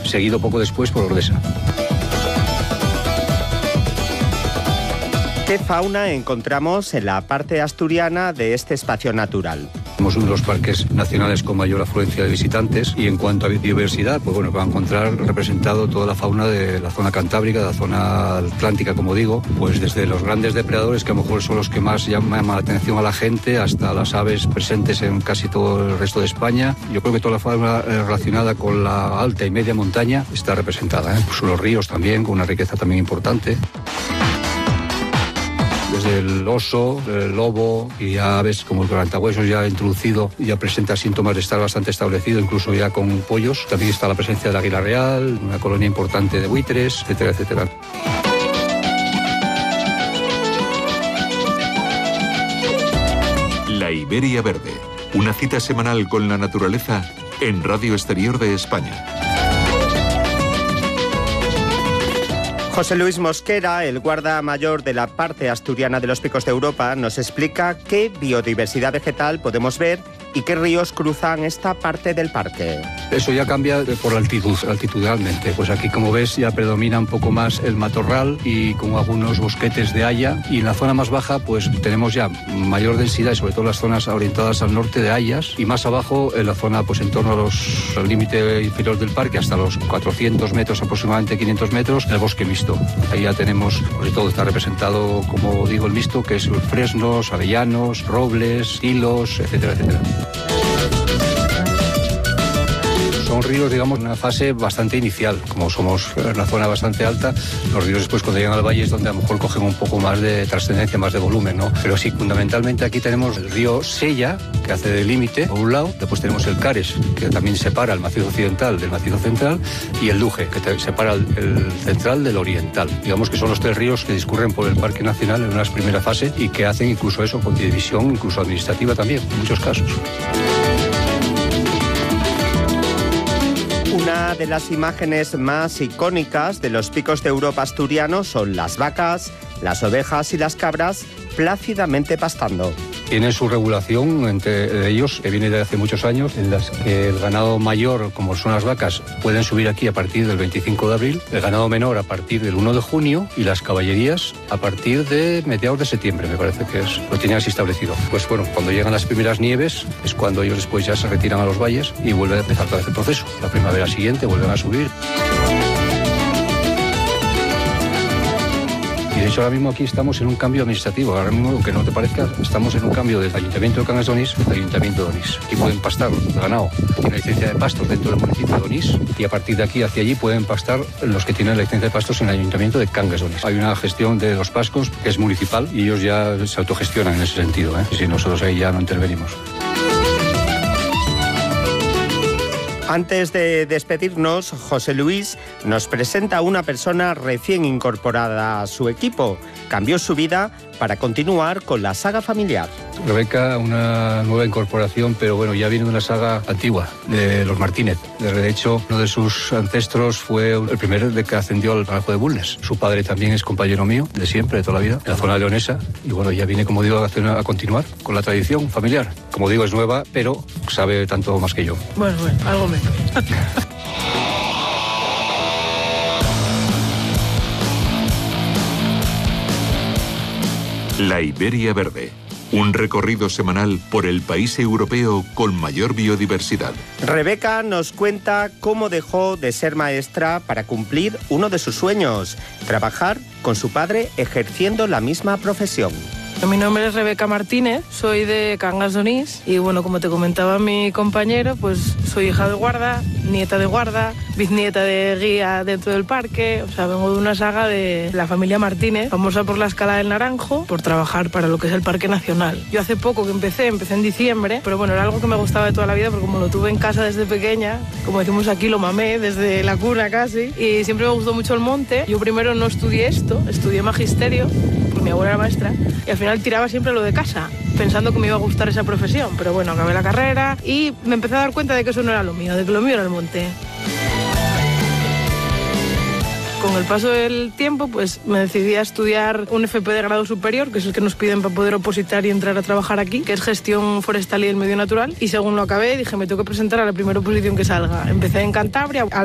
seguido poco después por Ordesa. ¿Qué fauna encontramos en la parte asturiana de este espacio natural? Somos uno de los parques nacionales con mayor afluencia de visitantes y en cuanto a biodiversidad, pues bueno, va a encontrar representado toda la fauna de la zona cantábrica, de la zona atlántica, como digo, pues desde los grandes depredadores, que a lo mejor son los que más llaman la atención a la gente, hasta las aves presentes en casi todo el resto de España. Yo creo que toda la fauna relacionada con la alta y media montaña está representada, Pues los ríos también, con una riqueza también importante. Desde el oso, el lobo y aves como el carantahuesos ya introducido, ya presenta síntomas de estar bastante establecido, incluso ya con pollos. También está la presencia del águila real, una colonia importante de buitres, etcétera, etcétera. La Iberia Verde, una cita semanal con la naturaleza en Radio Exterior de España. José Luis Mosquera, el guarda mayor de la parte asturiana de los Picos de Europa, nos explica qué biodiversidad vegetal podemos ver y qué ríos cruzan esta parte del parque. Eso ya cambia por altitud, altitudinalmente. Pues aquí, como ves, ya predomina un poco más el matorral y con algunos bosquetes de haya. Y en la zona más baja, pues tenemos ya mayor densidad, y sobre todo las zonas orientadas al norte, de hayas. Y más abajo, en la zona, pues en torno al límite inferior del parque, hasta los 400 metros, aproximadamente 500 metros, el bosque mixto. Ahí ya tenemos, sobre todo está representado, como digo, el mixto, que es fresnos, avellanos, robles, tilos, etcétera, etcétera. Son ríos, digamos, en una fase bastante inicial. Como somos en una zona bastante alta, los ríos después, cuando llegan al valle, es donde a lo mejor cogen un poco más de trascendencia, más de volumen, ¿no? Pero sí, fundamentalmente aquí tenemos el río Sella, que hace de límite, por un lado. Después tenemos el Cares, que también separa el macizo occidental del macizo central, y el Duge, que separa el central del oriental. Digamos que son los tres ríos que discurren por el Parque Nacional en una primera fase y que hacen incluso eso, con división, incluso administrativa también, en muchos casos. Una de las imágenes más icónicas de los Picos de Europa asturianos son las vacas, las ovejas y las cabras plácidamente pastando. Tienen su regulación entre ellos, que viene de hace muchos años, en las que el ganado mayor, como son las vacas, pueden subir aquí a partir del 25 de abril, el ganado menor a partir del 1 de junio y las caballerías a partir de mediados de septiembre, me parece que es. Lo tienen así establecido. Pues bueno, cuando llegan las primeras nieves es cuando ellos después ya se retiran a los valles y vuelven a empezar otra vez el proceso. La primavera siguiente vuelven a subir. Y de hecho ahora mismo aquí estamos en un cambio administrativo. Ahora mismo, aunque no te parezca, estamos en un cambio del Ayuntamiento de Cangas de Onís al Ayuntamiento de Onís. Aquí pueden pastar el ganado, tiene licencia de pastos dentro del municipio de Onís, y a partir de aquí hacia allí pueden pastar los que tienen la licencia de pastos en el Ayuntamiento de Cangas de Onís. Hay una gestión de los pastos que es municipal y ellos ya se autogestionan en ese sentido, Y si nosotros ahí ya no intervenimos. Antes de despedirnos, José Luis nos presenta a una persona recién incorporada a su equipo. Cambió su vida para continuar con la saga familiar. Rebeca, una nueva incorporación, pero bueno, ya viene de una saga antigua, de los Martínez. De hecho, uno de sus ancestros fue el primero de que ascendió al rango de Bulnes. Su padre también es compañero mío, de siempre, de toda la vida, en la zona leonesa. Y bueno, ya viene, como digo, a continuar con la tradición familiar. Como digo, es nueva, pero sabe tanto más que yo. Bueno, algo menos. La Iberia Verde, un recorrido semanal por el país europeo con mayor biodiversidad. Rebeca nos cuenta cómo dejó de ser maestra para cumplir uno de sus sueños, trabajar con su padre ejerciendo la misma profesión. Mi nombre es Rebeca Martínez, soy de Cangas de Onís y bueno, como te comentaba mi compañero, pues soy hija de guarda, nieta de guarda, bisnieta de guía dentro del parque, o sea, vengo de una saga de la familia Martínez, famosa por la Escala del Naranjo, por trabajar para lo que es el Parque Nacional. Yo hace poco que empecé en diciembre, pero bueno, era algo que me gustaba de toda la vida porque como lo tuve en casa desde pequeña, como decimos aquí, lo mamé desde la cuna casi, y siempre me gustó mucho el monte. Yo primero no estudié esto, estudié magisterio, porque mi abuela era maestra, y al final tiraba siempre lo de casa, pensando que me iba a gustar esa profesión, pero bueno, acabé la carrera y me empecé a dar cuenta de que eso no era lo mío, de que lo mío era el monte. Con el paso del tiempo, pues me decidí a estudiar un FP de grado superior, que es el que nos piden para poder opositar y entrar a trabajar aquí, que es Gestión Forestal y del Medio Natural, y según lo acabé dije, me tengo que presentar a la primera oposición que salga. Empecé en Cantabria,